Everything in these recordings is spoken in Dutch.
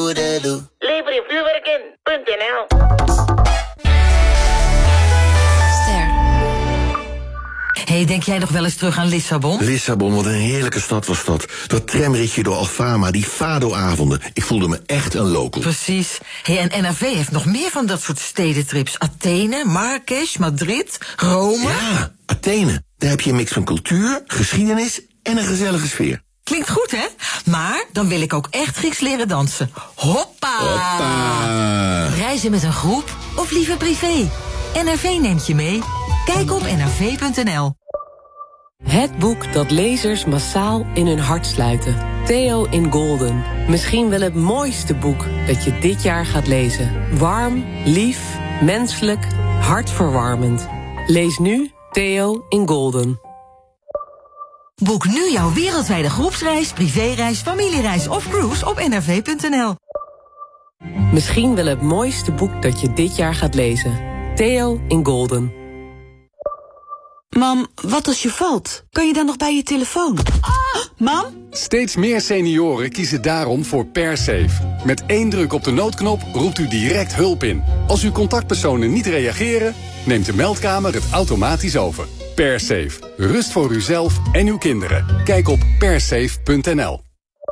Oedelu. Lever je vuurwerk in.nl. Hey, denk jij nog wel eens terug aan Lissabon? Lissabon, wat een heerlijke stad was dat. Dat tramritje door Alfama, die Fado-avonden. Ik voelde me echt een local. Precies. Hey, en NRV heeft nog meer van dat soort stedentrips. Athene, Marrakesh, Madrid, Rome. Ja, Athene. Daar heb je een mix van cultuur, geschiedenis en een gezellige sfeer. Klinkt goed, hè? Maar dan wil ik ook echt Grieks leren dansen. Hoppa! Hoppa! Reizen met een groep of liever privé? NRV neemt je mee. Kijk op nrv.nl. Het boek dat lezers massaal in hun hart sluiten. Theo in Golden. Misschien wel het mooiste boek dat je dit jaar gaat lezen. Warm, lief, menselijk, hartverwarmend. Lees nu Theo in Golden. Boek nu jouw wereldwijde groepsreis, privéreis, familiereis of cruise op nrv.nl. Misschien wel het mooiste boek dat je dit jaar gaat lezen. Theo in Golden. Mam, wat als je valt? Kan je dan nog bij je telefoon? Mam? Steeds meer senioren kiezen daarom voor PerSafe. Met 1 druk op de noodknop roept u direct hulp in. Als uw contactpersonen niet reageren, neemt de meldkamer het automatisch over. PerSafe. Rust voor uzelf en uw kinderen. Kijk op persafe.nl.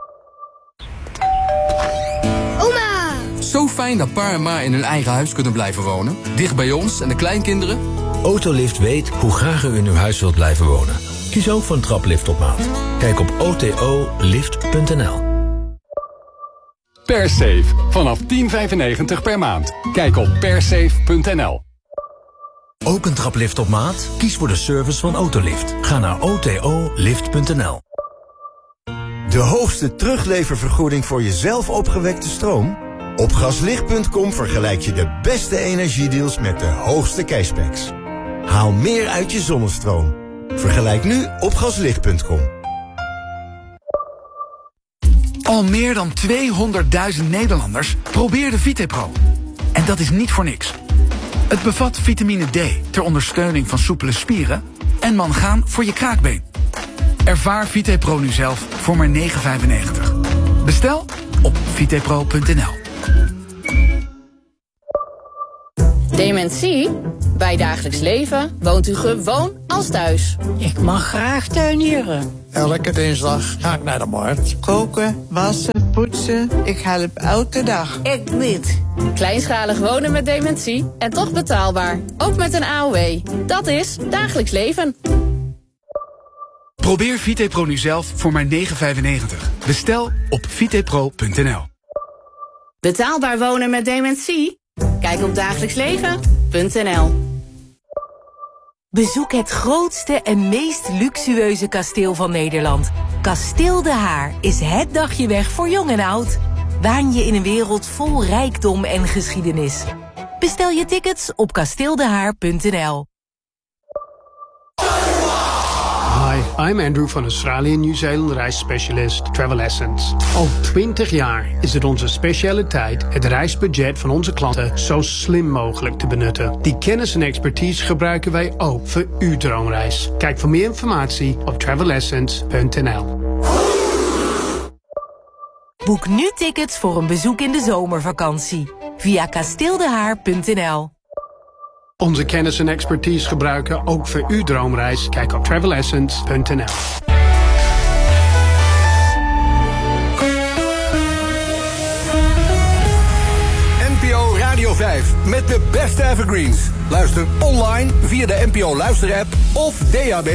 Oma! Zo fijn dat pa en ma in hun eigen huis kunnen blijven wonen. Dicht bij ons en de kleinkinderen. Autolift weet hoe graag u in uw huis wilt blijven wonen. Kies ook voor een traplift op maat. Kijk op otolift.nl. PerSafe. Vanaf €10,95 per maand. Kijk op persafe.nl. Ook een traplift op maat? Kies voor de service van Autolift. Ga naar otolift.nl. De hoogste terugleververgoeding voor je zelf opgewekte stroom? Op gaslicht.com vergelijk je de beste energiedeals met de hoogste cashbacks. Haal meer uit je zonnestroom. Vergelijk nu op gaslicht.com. Al meer dan 200.000 Nederlanders probeerden VitePro. En dat is niet voor niks. Het bevat vitamine D ter ondersteuning van soepele spieren en mangaan voor je kraakbeen. Ervaar VitePro nu zelf voor maar €9,95. Bestel op vitepro.nl. Dementie? Bij Dagelijks Leven woont u gewoon als thuis. Ik mag graag tuinieren. Elke dinsdag ga ik naar de markt. Koken, wassen, poetsen. Ik help elke dag. Ik niet. Kleinschalig wonen met dementie en toch betaalbaar. Ook met een AOW. Dat is Dagelijks Leven. Probeer VitePro nu zelf voor maar €9,95. Bestel op vitepro.nl. Betaalbaar wonen met dementie? Kijk op dagelijksleven.nl. Bezoek het grootste en meest luxueuze kasteel van Nederland. Kasteel De Haar is het dagje weg voor jong en oud. Waan je in een wereld vol rijkdom en geschiedenis. Bestel je tickets op kasteeldehaar.nl. Hi, I'm Andrew van Australië en Nieuw-Zeeland reisspecialist Travel Essence. Al 20 jaar is het onze specialiteit het reisbudget van onze klanten zo slim mogelijk te benutten. Die kennis en expertise gebruiken wij ook voor uw droomreis. Kijk voor meer informatie op travelessence.nl. Boek nu tickets voor een bezoek in de zomervakantie via kasteeldehaar.nl. Onze kennis en expertise gebruiken ook voor uw droomreis. Kijk op travelessence.nl. NPO Radio 5 met de beste evergreens. Luister online via de NPO Luisterapp of DAB+.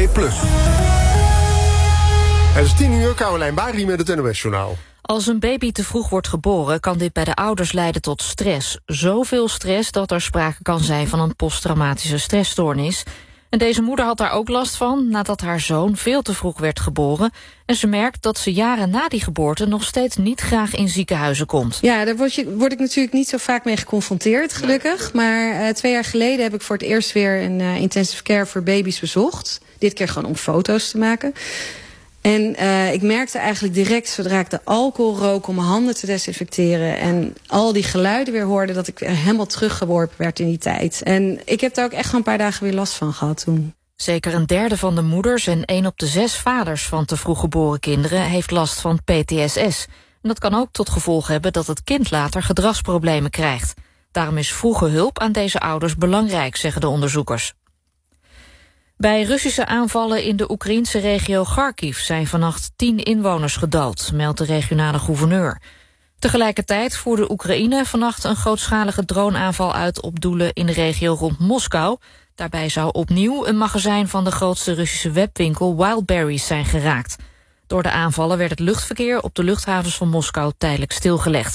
Het is 10:00, Caroline Bari met het NOS-journaal. Als een baby te vroeg wordt geboren, kan dit bij de ouders leiden tot stress. Zoveel stress dat er sprake kan zijn van een posttraumatische stressstoornis. En deze moeder had daar ook last van nadat haar zoon veel te vroeg werd geboren. En ze merkt dat ze jaren na die geboorte nog steeds niet graag in ziekenhuizen komt. Ja, daar word ik natuurlijk niet zo vaak mee geconfronteerd, gelukkig. Maar 2 jaar geleden heb ik voor het eerst weer een intensive care voor baby's bezocht. Dit keer gewoon om foto's te maken. En ik merkte eigenlijk direct, zodra ik de alcohol rook om mijn handen te desinfecteren en al die geluiden weer hoorde, dat ik helemaal teruggeworpen werd in die tijd. En ik heb daar ook echt gewoon een paar dagen weer last van gehad toen. Zeker 1/3 van de moeders en 1 op de 6 vaders van te vroeg geboren kinderen heeft last van PTSS. En dat kan ook tot gevolg hebben dat het kind later gedragsproblemen krijgt. Daarom is vroege hulp aan deze ouders belangrijk, zeggen de onderzoekers. Bij Russische aanvallen in de Oekraïense regio Kharkiv zijn vannacht 10 inwoners gedood, meldt de regionale gouverneur. Tegelijkertijd voerde Oekraïne vannacht een grootschalige droneaanval uit op doelen in de regio rond Moskou. Daarbij zou opnieuw een magazijn van de grootste Russische webwinkel Wildberries zijn geraakt. Door de aanvallen werd het luchtverkeer op de luchthavens van Moskou tijdelijk stilgelegd.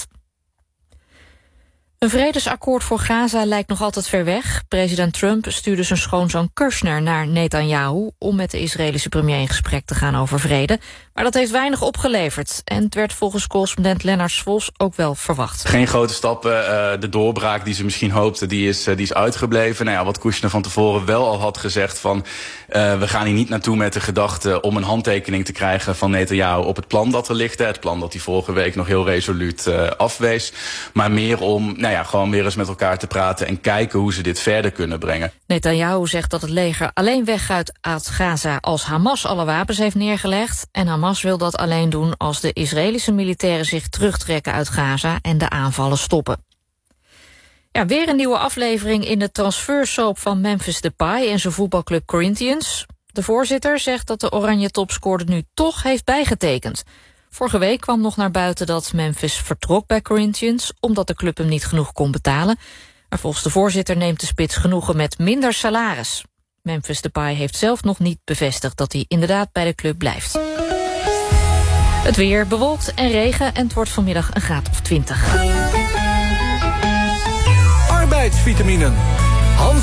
Een vredesakkoord voor Gaza lijkt nog altijd ver weg. President Trump stuurde zijn schoonzoon Kushner naar Netanyahu om met de Israëlische premier in gesprek te gaan over vrede. Maar dat heeft weinig opgeleverd. En het werd volgens correspondent Lennart Swolfs ook wel verwacht. Geen grote stappen. De doorbraak die ze misschien hoopten, die is uitgebleven. Nou ja, wat Kushner van tevoren wel al had gezegd van we gaan hier niet naartoe met de gedachte om een handtekening te krijgen van Netanyahu op het plan dat er ligt. Het plan dat hij vorige week nog heel resoluut afwees. Maar meer om gewoon weer eens met elkaar te praten en kijken hoe ze dit verder kunnen brengen. Netanyahu zegt dat het leger alleen weggaat uit Gaza als Hamas alle wapens heeft neergelegd. En Hamas wil dat alleen doen als de Israëlische militairen zich terugtrekken uit Gaza en de aanvallen stoppen. Ja, weer een nieuwe aflevering in de transfersoap van Memphis Depay en zijn voetbalclub Corinthians. De voorzitter zegt dat de oranje topscorer nu toch heeft bijgetekend. Vorige week kwam nog naar buiten dat Memphis vertrok bij Corinthians omdat de club hem niet genoeg kon betalen. Maar volgens de voorzitter neemt de spits genoegen met minder salaris. Memphis Depay heeft zelf nog niet bevestigd dat hij inderdaad bij de club blijft. Het weer bewolkt en regen en het wordt vanmiddag een graad of 20. Arbeidsvitaminen.